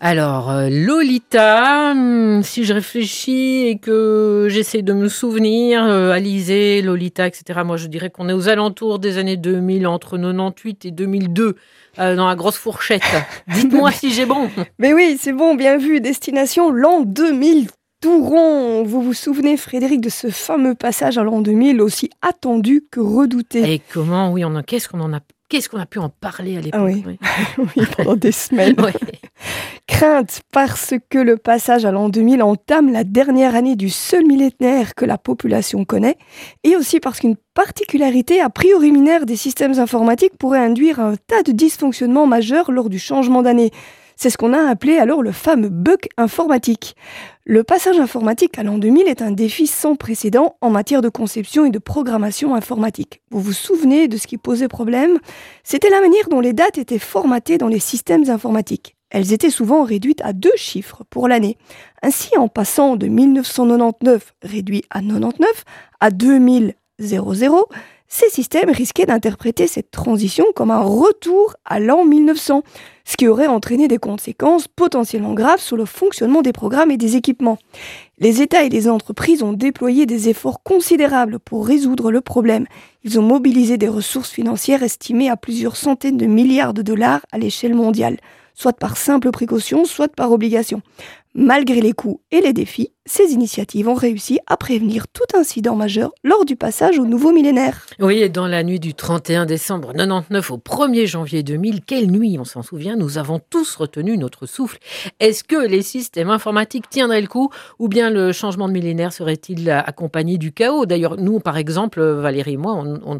Alors, Lolita, si je réfléchis et que j'essaie de me souvenir, Alizée, Lolita, etc., moi je dirais qu'on est aux alentours des années 2000, entre 98 et 2002, dans la grosse fourchette. Dites-moi si j'ai bon. Mais oui, c'est bon, bien vu. Destination l'an 2000. Tout rond. Vous vous souvenez, Frédéric, de ce fameux passage à l'an 2000 aussi attendu que redouté? Et comment, oui, qu'est-ce qu'on a pu en parler à Ah l'époque, oui, oui. oui, pendant des semaines. Ouais. Crainte parce que le passage à l'an 2000 entame la dernière année du seul millénaire que la population connaît, et aussi parce qu'une particularité a priori mineure des systèmes informatiques pourrait induire un tas de dysfonctionnements majeurs lors du changement d'année. C'est ce qu'on a appelé alors le fameux bug informatique. Le passage informatique à l'an 2000 est un défi sans précédent en matière de conception et de programmation informatique. Vous vous souvenez de ce qui posait problème? C'était la manière dont les dates étaient formatées dans les systèmes informatiques. Elles étaient souvent réduites à 2 chiffres pour l'année. Ainsi, en passant de 1999 réduit à 99 à 2000, ces systèmes risquaient d'interpréter cette transition comme un retour à l'an 1900, ce qui aurait entraîné des conséquences potentiellement graves sur le fonctionnement des programmes et des équipements. Les États et les entreprises ont déployé des efforts considérables pour résoudre le problème. Ils ont mobilisé des ressources financières estimées à plusieurs centaines de milliards de dollars à l'échelle mondiale, soit par simple précaution, soit par obligation. Malgré les coûts et les défis, ces initiatives ont réussi à prévenir tout incident majeur lors du passage au nouveau millénaire. Oui, et dans la nuit du 31 décembre 99 au 1er janvier 2000, quelle nuit, on s'en souvient, nous avons tous retenu notre souffle. Est-ce que les systèmes informatiques tiendraient le coup ou bien le changement de millénaire serait-il accompagné du chaos? D'ailleurs, nous, par exemple, Valérie et moi,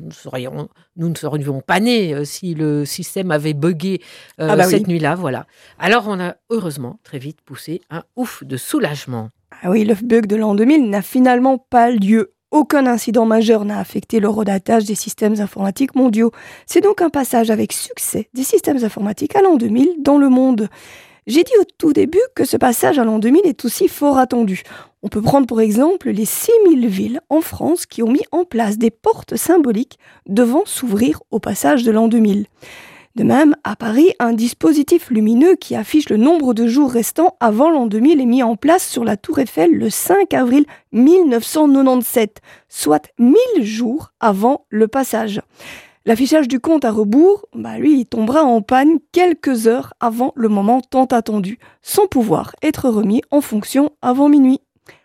nous ne serions pas nés si le système avait buggé Ah bah cette oui. nuit-là, voilà. Alors, on a heureusement très vite poussé un ouf de soulagement. Ah oui, le bug de l'an 2000 n'a finalement pas lieu. Aucun incident majeur n'a affecté le redatage des systèmes informatiques mondiaux. C'est donc un passage avec succès des systèmes informatiques à l'an 2000 dans le monde. J'ai dit au tout début que ce passage à l'an 2000 est aussi fort attendu. On peut prendre pour exemple les 6000 villes en France qui ont mis en place des portes symboliques devant s'ouvrir au passage de l'an 2000. De même, à Paris, un dispositif lumineux qui affiche le nombre de jours restants avant l'an 2000 est mis en place sur la Tour Eiffel le 5 avril 1997, soit 1000 jours avant le passage. L'affichage du compte à rebours, lui, il tombera en panne quelques heures avant le moment tant attendu, sans pouvoir être remis en fonction avant minuit.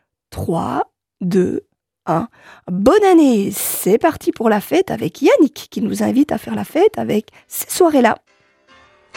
3, 2, 1. Bonne année, c'est parti pour la fête avec Yannick qui nous invite à faire la fête avec ces soirées-là.